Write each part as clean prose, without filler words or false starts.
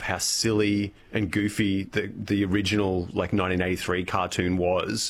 how silly and goofy the original like 1983 cartoon was.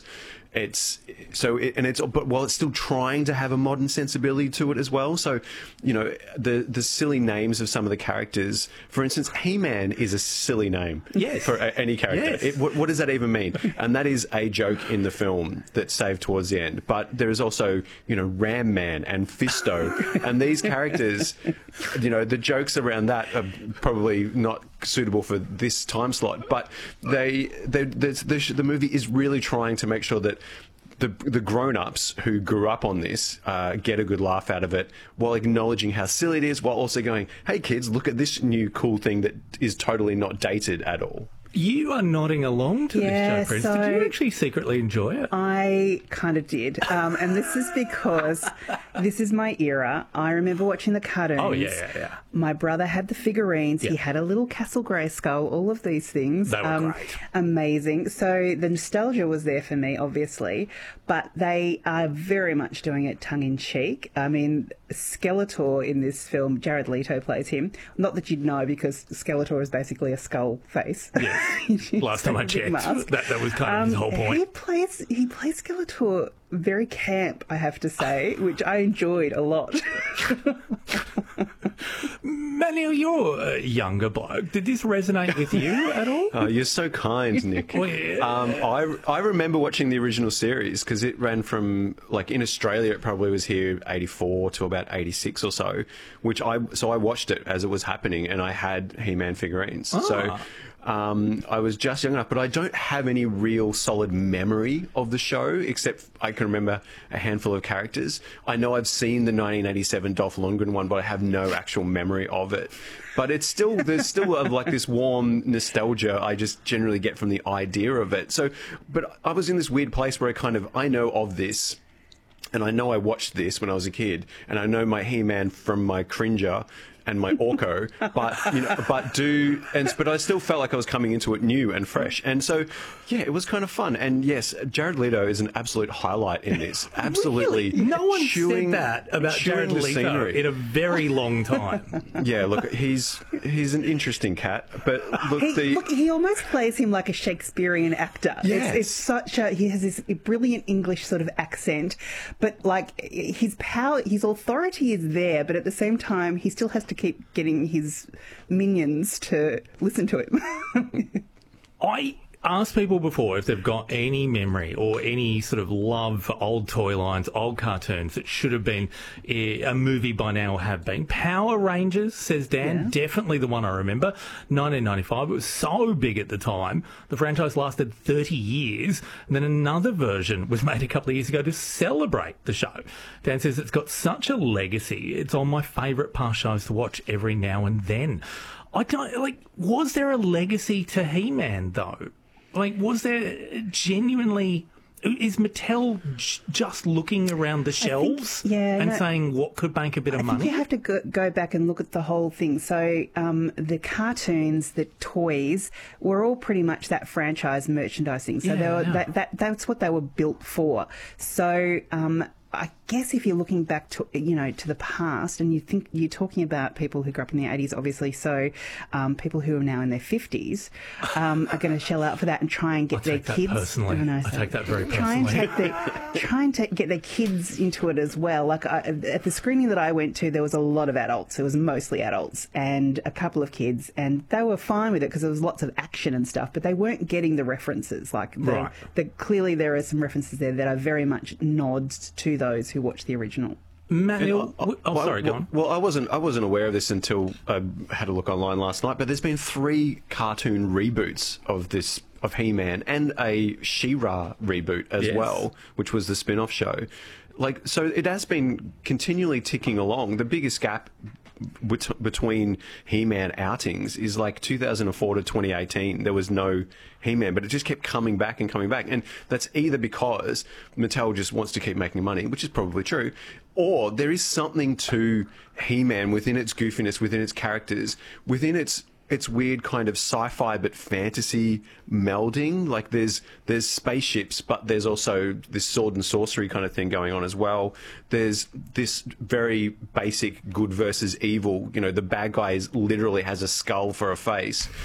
But while it's still trying to have a modern sensibility to it as well. So, you know, the silly names of some of the characters. For instance, He-Man is a silly name for any character. Yes. What does that even mean? And that is a joke in the film that's saved towards the end. But there is also, you know, Ram Man and Fisto, and these characters. You know, the jokes around that are probably not suitable for this time slot, but the movie is really trying to make sure that the grown-ups who grew up on this get a good laugh out of it, while acknowledging how silly it is, while also going, hey kids, look at this new cool thing that is totally not dated at all. You are nodding along to this, Jo Prince. So did you actually secretly enjoy it? I kind of did. And this is because this is my era. I remember watching the cartoons. Oh, yeah. My brother had the figurines. Yeah. He had a little Castle Grayskull, all of these things. They were great. Amazing. So the nostalgia was there for me, obviously, but they are very much doing it tongue-in-cheek. I mean, Skeletor in this film, Jared Leto plays him. Not that you'd know, because Skeletor is basically a skull face. Yes. Last time I checked, that was kind of his whole point. He plays Skeletor very camp, I have to say, which I enjoyed a lot. Manny, you're a younger bloke. Did this resonate with you at all? Oh, you're so kind, Nick. Well, yeah. I remember watching the original series because it ran from, like, in Australia it probably was here 84 to about 86 or so, so I watched it as it was happening, and I had He-Man figurines. So I was just young enough, but I don't have any real solid memory of the show, except I can remember a handful of characters. I know I've seen the 1987 Dolph Lundgren one, but I have no actual memory of it. But there's still like this warm nostalgia I just generally get from the idea of it. So, but I was in this weird place where I know of this, and I know I watched this when I was a kid, and I know my He-Man from my Cringer and my Orko, but I still felt like I was coming into it new and fresh. And so, yeah, it was kind of fun. And yes, Jared Leto is an absolute highlight in this. Absolutely. Really? No one said that about Jared Leto in a very long time. Yeah, look, he's an interesting cat, but look, he almost plays him like a Shakespearean actor. Yes. It's such a, he has this brilliant English sort of accent, but like his power, his authority is there, but at the same time, he still has to keep getting his minions to listen to him. I asked people before if they've got any memory or any sort of love for old toy lines, old cartoons that should have been a movie by now or have been. Power Rangers, says Dan, definitely the one I remember. 1995, it was so big at the time. The franchise lasted 30 years, and then another version was made a couple of years ago to celebrate the show. Dan says it's got such a legacy. It's on my favourite past shows to watch every now and then. Was there a legacy to He-Man, though? Like, was there genuinely... Is Mattel just looking around the shelves saying what could make a bit of money? I think you have to go back and look at the whole thing. So the cartoons, the toys, were all pretty much that franchise merchandising. So that's what they were built for. So I guess if you're looking back to the past, and you're talking about people who grew up in the 80s, obviously, so people who are now in their 50s are going to shell out for that and try and get their kids. I take that very personally. Trying to get their kids into it as well. Like at the screening that I went to, there was a lot of adults. It was mostly adults and a couple of kids, and they were fine with it because there was lots of action and stuff, but they weren't getting the references. Clearly there are some references there that are very much nods to those who watched the original. Manuel, sorry, go on. Well, I wasn't aware of this until I had a look online last night. But there's been 3 cartoon reboots of He-Man and a She-Ra reboot as well, which was the spin-off show. So it has been continually ticking along. The biggest gap between He-Man outings is like 2004 to 2018. There was no He-Man, but it just kept coming back and coming back. And that's either because Mattel just wants to keep making money, which is probably true, or there is something to He-Man within its goofiness, within its characters, within its weird kind of sci-fi but fantasy melding. Like there's spaceships, but there's also this sword and sorcery kind of thing going on as well. There's this very basic good versus evil. The bad guy literally has a skull for a face.